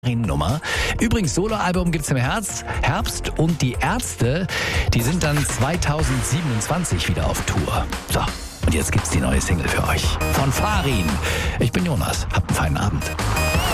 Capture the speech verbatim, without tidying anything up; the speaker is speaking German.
Nummer. Übrigens, Soloalbum gibt's im Herbst, Herbst und die Ärzte, die sind dann zweitausendsiebenundzwanzig wieder auf Tour. So, und jetzt gibt's die neue Single für euch von Farin. Ich bin Jonas, habt einen feinen Abend.